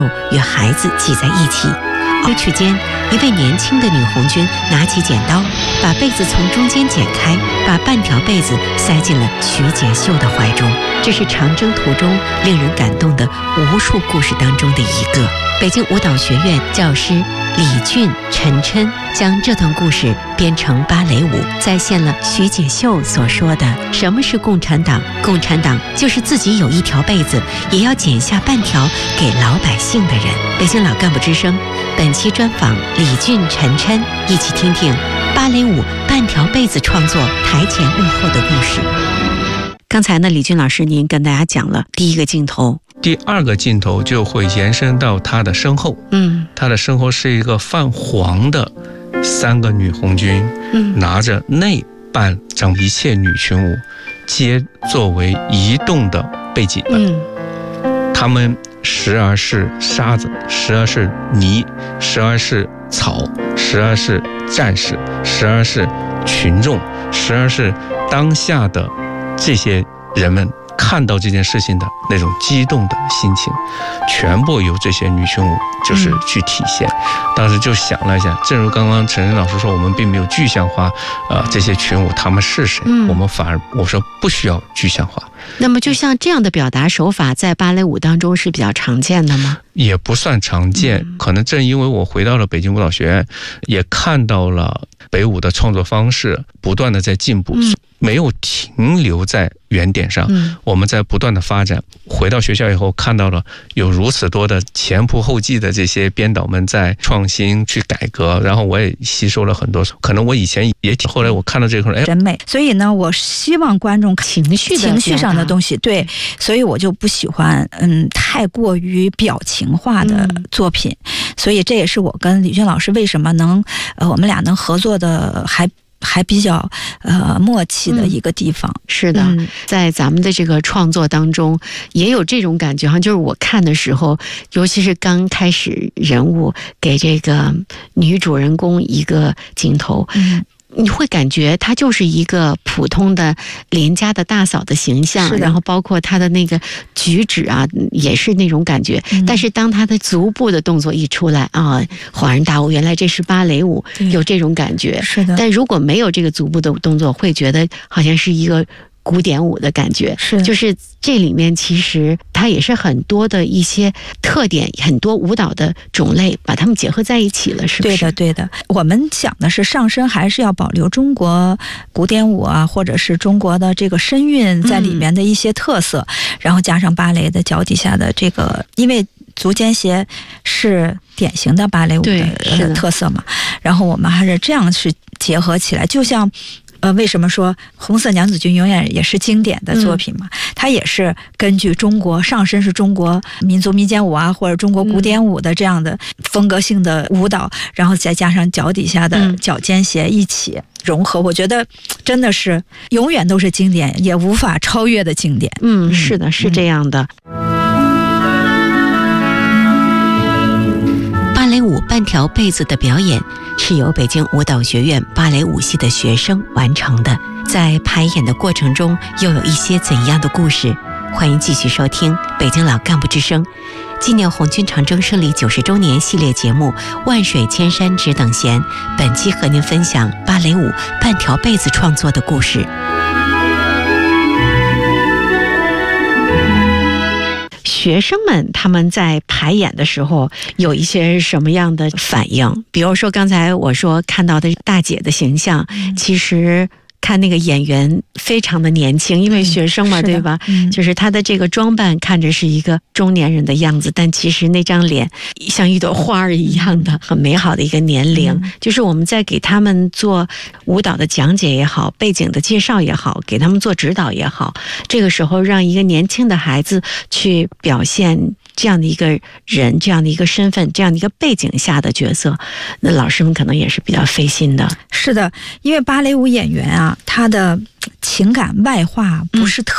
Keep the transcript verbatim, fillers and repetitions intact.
与孩子挤在一起。歌曲间，一位年轻的女红军拿起剪刀，把被子从中间剪开，把半条被子塞进了徐洁秀的怀中。这是长征途中令人感动的无数故事当中的一个。北京舞蹈学院教师李俊、陈琛将这段故事编成芭蕾舞，再现了徐洁秀所说的什么是共产党。共产党就是自己有一条被子也要剪下半条给老百姓的人。北京老干部之声本期专访李俊、陈琛，一起听听芭蕾舞半条被子创作台前幕后的故事。刚才呢，李俊老师您跟大家讲了第一个镜头， 第二个镜头就会延伸到他的身后。嗯，他的身后是一个泛黄的三个女红军，嗯，拿着内半整一切女群舞，皆作为移动的背景的。嗯，他们时而是沙子，时而是泥，时而是草，时而是战士，时而是群众，时而是当下的这些人们看到这件事情的那种激动的心情，全部由这些女群舞就是去体现。嗯、当时就想了一下，正如刚刚陈晨老师说，我们并没有具象化，呃，这些群舞他们是谁，嗯、我们反而我说不需要具象化。 那么就像这样的表达手法，在芭蕾舞当中是比较常见的吗？ 也不算常见，嗯、可能正因为我回到了北京舞蹈学院，也看到了北舞的创作方式不断的在进步。嗯，没有停留在原点上，嗯、我们在不断的发展。回到学校以后，看到了有如此多的前仆后继的这些编导们在创新去改革，然后我也吸收了很多，可能我以前也挺，后来我看到这块，哎， 审美。所以呢，我希望观众情绪情绪上的东西，对，所以我就不喜欢嗯太过于表情化的作品。嗯、所以这也是我跟李俊老师为什么能呃我们俩能合作的还。还比较呃默契的一个地方。 嗯、是的、嗯，在咱们的这个创作当中也有这种感觉哈，就是我看的时候，尤其是刚开始人物给这个女主人公一个镜头。嗯，你会感觉她就是一个普通的邻家的大嫂的形象，然后包括她的那个举止啊，也是那种感觉。嗯、但是当她的足部的动作一出来啊，恍然大悟，原来这是芭蕾舞，有这种感觉。 是的。 但如果没有这个足部的动作，会觉得好像是一个古典舞的感觉。 是， 就是这里面其实它也是很多的一些特点，很多舞蹈的种类把它们结合在一起了，是不是？ 对的，对的。我们讲的是上身还是要保留中国古典舞啊，或者是中国的这个身韵在里面的一些特色，嗯、然后加上芭蕾的脚底下的这个，因为足尖鞋是典型的芭蕾舞的特色嘛，然后我们还是这样是结合起来，就像。呃，为什么说《红色娘子军》永远也是经典的作品嘛？嗯、它也是根据中国上身是中国民族民间舞啊，或者中国古典舞的这样的风格性的舞蹈，嗯、然后再加上脚底下的脚尖鞋一起融合，嗯、我觉得真的是永远都是经典，也无法超越的经典。 嗯，是的，是这样的。芭蕾舞半条被子的表演是由北京舞蹈学院芭蕾舞系的学生完成的，在排演的过程中又有一些怎样的故事？欢迎继续收听北京老干部之声纪念红军长征胜利九十周年系列节目《万水千山只等闲》，本期和您分享芭蕾舞半条被子创作的故事。学生们他们在排演的时候有一些什么样的反应？比如说刚才我说看到的大姐的形象，嗯、其实看那个演员非常的年轻，因为学生嘛，嗯、对吧？嗯、就是她的这个装扮看着是一个中年人的样子，但其实那张脸像一朵花儿一样的很美好的一个年龄。嗯、就是我们在给他们做舞蹈的讲解也好，背景的介绍也好，给他们做指导也好，这个时候让一个年轻的孩子去表现这样的一个人，这样的一个身份，这样的一个背景下的角色，那老师们可能也是比较费心的。 是的，因为芭蕾舞演员啊，他的情感外化不是特